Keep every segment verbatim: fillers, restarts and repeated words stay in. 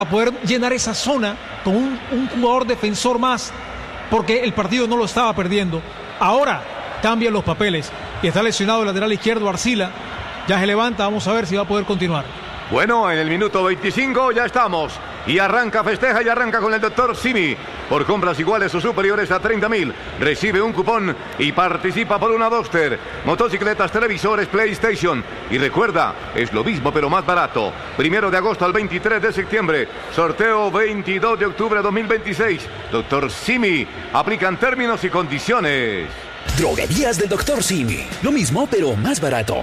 a poder llenar esa zona con un, un jugador defensor más, porque el partido no lo estaba perdiendo. Ahora cambian los papeles y está lesionado el lateral izquierdo Arcila. Ya se levanta, vamos a ver si va a poder continuar. Bueno, en el minuto veinticinco ya estamos. Y arranca, festeja y arranca con el doctor Simi. Por compras iguales o superiores a treinta mil, recibe un cupón y participa por una Duster, motocicletas, televisores, PlayStation. Y recuerda, es lo mismo pero más barato. Primero de agosto al veintitrés de septiembre. Sorteo veintidós de octubre de dos mil veintiséis. doctor Simi. Aplican términos y condiciones. Droguerías del doctor Simi. Lo mismo pero más barato.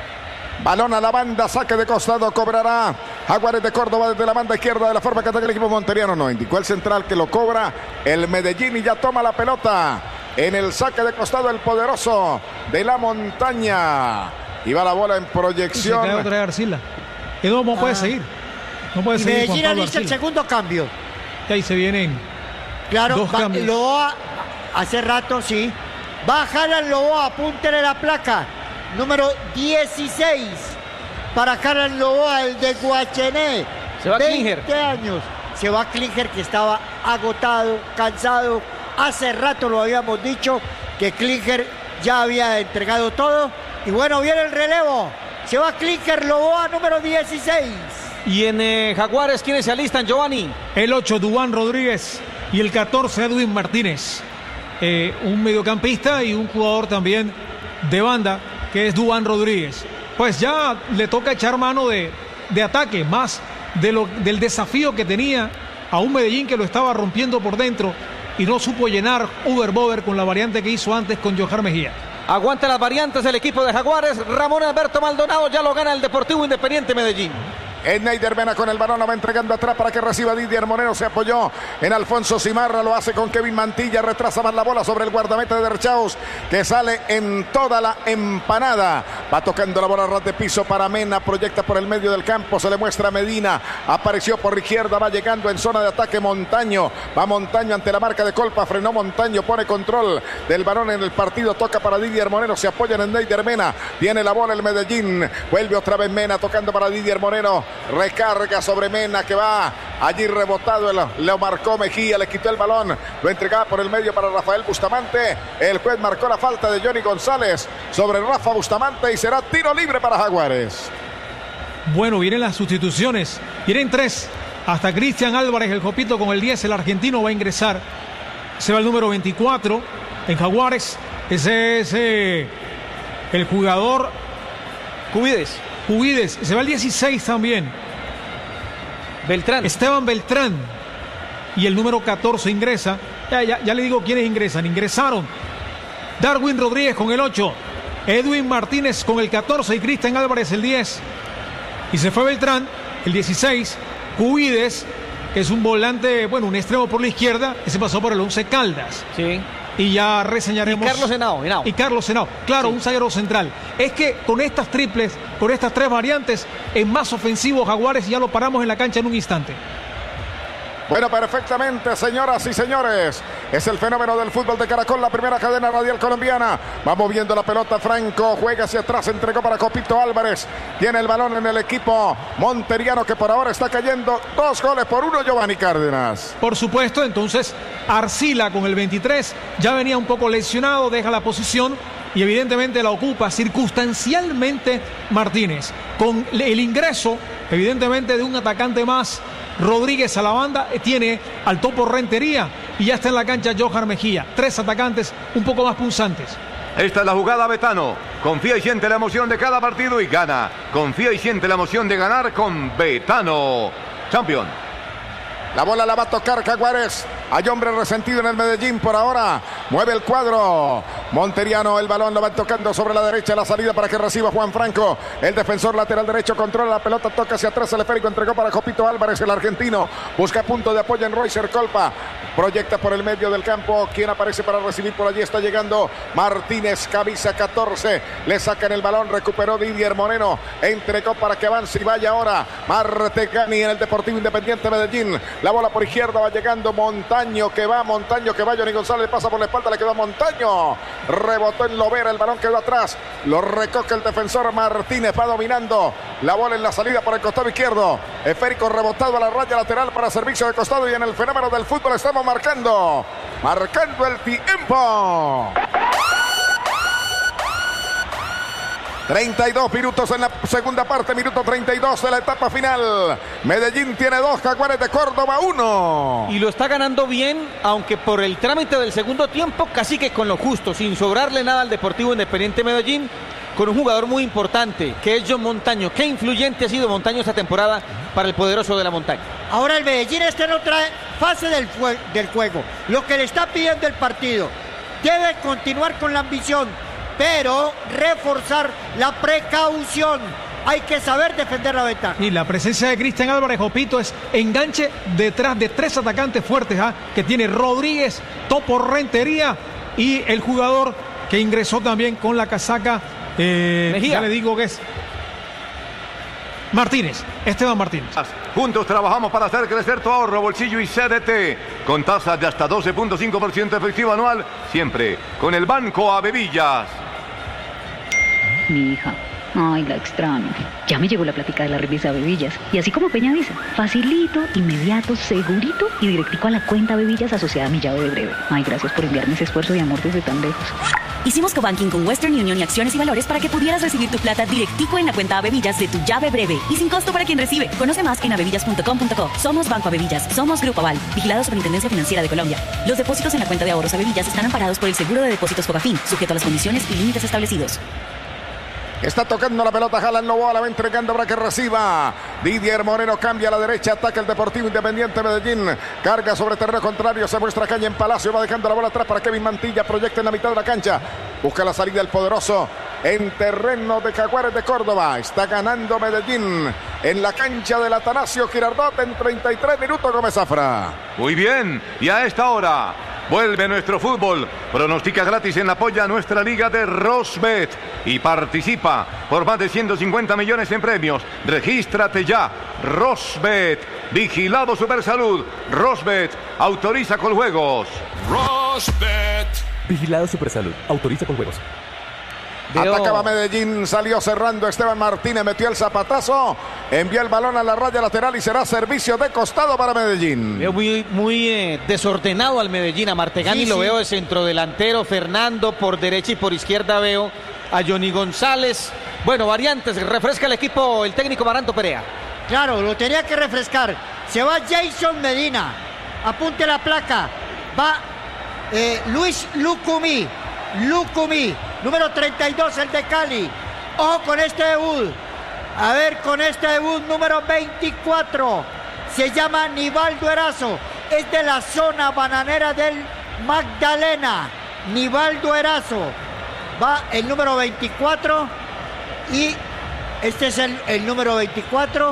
Balón a la banda, saque de costado, cobrará Jaguares de Córdoba desde la banda izquierda de la forma que ataca el equipo monteriano. No, indicó el central que lo cobra el Medellín y ya toma la pelota. En el saque de costado el poderoso de la montaña. Y va la bola en proyección. Se cae otra vez Arcila. Y no, no puede ah. seguir. No puede y seguir. Medellín alista el segundo cambio. Y ahí se vienen claro, dos va, cambios. Loboa, hace rato sí. Va a jalar Loboa, apúntele la placa. Número dieciséis para Carlos Loboa, el de Guachené. Se va veinte Klinger. años. Se va Klinger, que estaba agotado, cansado. Hace rato lo habíamos dicho que Klinger ya había entregado todo. Y bueno, viene el relevo. Se va Klinger, Loboa, número dieciséis. Y en eh, Jaguares, ¿quiénes se alistan, Giovanni? El ocho, Duván Rodríguez. Y el catorce, Edwin Martínez. Eh, un mediocampista y un jugador también de banda, que es Duván Rodríguez. Pues ya le toca echar mano de, de ataque, más de lo, del desafío que tenía a un Medellín que lo estaba rompiendo por dentro y no supo llenar Uber Bover con la variante que hizo antes con Johar Mejía. Aguanta las variantes del equipo de Jaguares. Ramón Alberto Maldonado ya lo gana el Deportivo Independiente Medellín. Es Neider Mena con el balón, lo va entregando atrás para que reciba Didier Moreno. Se apoyó en Alfonso Cimarra, lo hace con Kevin Mantilla. Retrasa más la bola sobre el guardameta de Derchaus, que sale en toda la empanada. Va tocando la bola a ras de piso para Mena, proyecta por el medio del campo, se le muestra a Medina. Apareció por izquierda, va llegando en zona de ataque Montaño. Va Montaño ante la marca de Colpa, frenó Montaño, pone control del balón en el partido. Toca para Didier Moreno, se apoyan en Neider Mena. Tiene la bola el Medellín, vuelve otra vez Mena tocando para Didier Moreno. Recarga sobre Mena, que va allí rebotado, lo marcó Mejía, le quitó el balón, lo entregaba por el medio para Rafael Bustamante. El juez marcó la falta de Johnny González sobre Rafa Bustamante y será tiro libre para Jaguares. Bueno, vienen las sustituciones, vienen tres. Hasta Cristian Álvarez, el Jopito con el diez, el argentino va a ingresar. Se va el número veinticuatro en Jaguares. Ese es eh, el jugador Cubides. Cubides, se va el dieciséis también. Beltrán. Esteban Beltrán. Y el número catorce ingresa. Ya, ya, ya le digo quiénes ingresan. Ingresaron Darwin Rodríguez con el ocho. Edwin Martínez con el catorce y Cristian Álvarez el diez. Y se fue Beltrán, el dieciséis. Cubides, que es un volante, bueno, un extremo por la izquierda. Ese pasó por el once Caldas. Sí. Y ya reseñaremos. Y Carlos Henao. Henao. Y Carlos Henao. Claro, sí. Un zaguero central. Es que con estas triples, con estas tres variantes, es más ofensivo Jaguares y ya lo paramos en la cancha en un instante. Bueno, perfectamente, señoras y señores. Es el fenómeno del fútbol de Caracol, la primera cadena radial colombiana. Va moviendo la pelota Franco, juega hacia atrás, entregó para Copito Álvarez. Tiene el balón en el equipo monteriano, que por ahora está cayendo dos goles por uno, Giovanni Cárdenas. Por supuesto, entonces Arcila con el veintitrés ya venía un poco lesionado, deja la posición y evidentemente la ocupa circunstancialmente Martínez. Con el ingreso, evidentemente, de un atacante más, Rodríguez a la banda, tiene al Topo Rentería y ya está en la cancha Johar Mejía. Tres atacantes un poco más punzantes. Esta es la jugada, Betano. Confía y siente la emoción de cada partido y gana. Confía y siente la emoción de ganar con Betano. Champion. La bola la va a tocar Jaguares. Hay hombre resentido en el Medellín por ahora. Mueve el cuadro monteriano, el balón lo va tocando sobre la derecha, la salida para que reciba Juan Franco. El defensor lateral derecho controla la pelota, toca hacia atrás, el esférico entregó para Jopito Álvarez, el argentino. Busca punto de apoyo en Roycer Colpa. Proyecta por el medio del campo. ¿Quién aparece para recibir? Por allí está llegando Martínez, camisa catorce. Le sacan el balón, recuperó Didier Moreno. Entregó para que avance y vaya ahora Martegani en el Deportivo Independiente Medellín. La bola por izquierda va llegando Montaño, que va, Montaño que va, Johnny González pasa por la espalda, le quedó a Montaño. rebotó en Lovera, el balón quedó atrás, lo recoge el defensor Martínez, va dominando la bola en la salida por el costado izquierdo. Esférico rebotado a la raya lateral para servicio de costado y en el fenómeno del fútbol estamos marcando, marcando el tiempo. treinta y dos minutos en la segunda parte, minuto treinta y dos de la etapa final. Medellín tiene dos, Jaguares de Córdoba uno. Y lo está ganando bien, aunque por el trámite del segundo tiempo, casi que con lo justo, sin sobrarle nada al Deportivo Independiente Medellín, con un jugador muy importante, que es John Montaño. Qué influyente ha sido Montaño esta temporada para el poderoso de la montaña. Ahora el Medellín está en otra fase del, del juego. Lo que le está pidiendo el partido, debe continuar con la ambición, pero reforzar la precaución. Hay que saber defender la ventaja. Y la presencia de Cristian Álvarez Jopito es enganche detrás de tres atacantes fuertes, ¿eh? que tiene Rodríguez, Topo Rentería y el jugador que ingresó también con la casaca, eh, ya le digo que es Martínez, Esteban Martínez. Juntos trabajamos para hacer crecer tu ahorro, bolsillo y C D T con tasas de hasta doce punto cinco por ciento efectivo anual, siempre con el Banco Avevillas. Mi hija, ay, la extraño. Ya me llegó la plática de la remesa Avevillas. Y así como Peña dice, facilito, inmediato, segurito y directico a la cuenta Avevillas asociada a mi llave de breve. Ay, gracias por enviarme ese esfuerzo de amor desde tan lejos. Hicimos cobanking con Western Union y Acciones y Valores para que pudieras recibir tu plata directico en la cuenta Avevillas de tu llave breve y sin costo para quien recibe. Conoce más en avevillas punto com punto co. Somos Banco Avevillas, somos Grupo Aval, vigilado Superintendencia Financiera de Colombia. Los depósitos en la cuenta de ahorros Avevillas están amparados por el Seguro de Depósitos Fogafín, sujeto a las condiciones y límites establecidos. Está tocando la pelota, Jalan Novoa, la va entregando para que reciba. Didier Moreno cambia a la derecha, ataca el Deportivo Independiente Medellín. Carga sobre terreno contrario, se muestra caña en Palacio, va dejando la bola atrás para Kevin Mantilla, proyecta en la mitad de la cancha. Busca la salida el poderoso en terreno de Jaguares de Córdoba. Está ganando Medellín en la cancha del Atanasio Girardot en treinta y tres minutos, Gómez Zafra. Muy bien, y a esta hora vuelve nuestro fútbol. Pronostica gratis en la polla nuestra liga de Rosbet y participa por más de ciento cincuenta millones en premios. Regístrate ya. Rosbet, vigilado Supersalud. Rosbet, autoriza con juegos. Rosbet, vigilado Supersalud, autoriza con juegos. Veo... Atacaba Medellín, salió cerrando Esteban Martínez, metió el zapatazo, envió el balón a la raya lateral y será servicio de costado para Medellín. Veo muy, muy eh, desordenado al Medellín, a Martegani sí, lo sí. veo de centrodelantero, Fernando por derecha y por izquierda veo a Johnny González. Bueno, variantes, refresca el equipo el técnico Maranto Perea. Claro, lo tenía que refrescar. Se va Jason Medina, apunte la placa, va eh, Luis Lucumí. Lucumí, número treinta y dos, el de Cali. Ojo con este debut. A ver, con este debut número veinticuatro. Se llama Nivaldo Erazo. Es de la zona bananera del Magdalena. Nivaldo Erazo. Va el número veinticuatro. Y este es el, el número veinticuatro.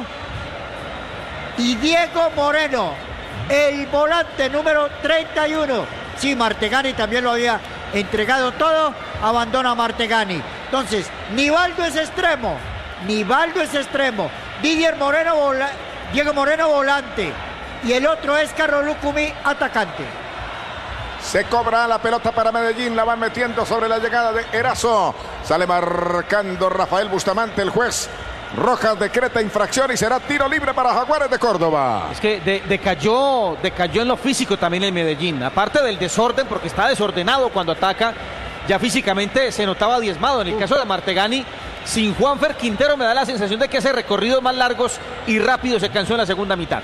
Y Diego Moreno, el volante número treinta y uno. Sí, Martegani también lo había entregado todo, abandona Martegani. Entonces, Nivaldo es extremo, Nivaldo es extremo, Didier Moreno, vola, Diego Moreno volante, y el otro es Carlos Lucumí, atacante. Se cobra la pelota para Medellín, la van metiendo sobre la llegada de Erazo. Sale marcando Rafael Bustamante, el juez. Rojas decreta infracción y será tiro libre para Jaguares de Córdoba. Es que de, decayó, decayó en lo físico también el Medellín. Aparte del desorden, porque está desordenado cuando ataca, ya físicamente se notaba diezmado. En el caso de Martegani, sin Juanfer Quintero me da la sensación de que ese recorrido más largos y rápido se cansó en la segunda mitad.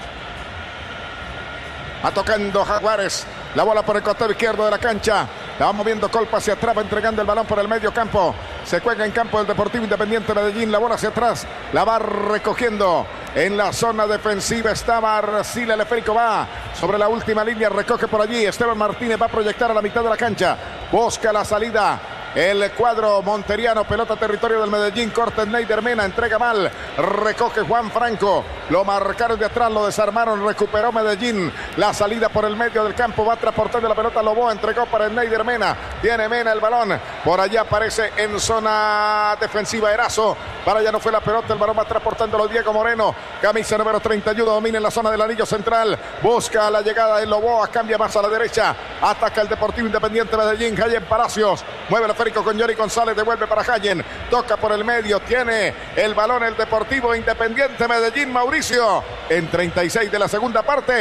Va tocando Jaguares. La bola por el costado izquierdo de la cancha. La va moviendo Colpa hacia atrás, va entregando el balón por el medio campo. Se juega en campo del Deportivo Independiente Medellín. La bola hacia atrás, la va recogiendo. En la zona defensiva estaba Arcila, el esférico va sobre la última línea, recoge por allí. Esteban Martínez va a proyectar a la mitad de la cancha. Busca la salida. El cuadro monteriano, pelota territorio del Medellín, corta Neider Mena, entrega mal, recoge Juan Franco, Lo marcaron de atrás, lo desarmaron, recuperó Medellín. La salida por el medio del campo, va transportando la pelota Lobo, entregó para Neider Mena. Tiene Mena el balón. Por allá aparece en zona defensiva Erazo. Para allá no fue la pelota, el balón va transportándolo Diego Moreno. Camisa número treinta y uno, domina en la zona del anillo central. Busca la llegada de Loboa, cambia más a la derecha. Ataca el Deportivo Independiente Medellín. Jayen Palacios. Mueve el esférico con Jory González, devuelve para Jayen. Toca por el medio, tiene el balón el Deportivo Independiente Medellín. Mauricio, en treinta y seis de la segunda parte.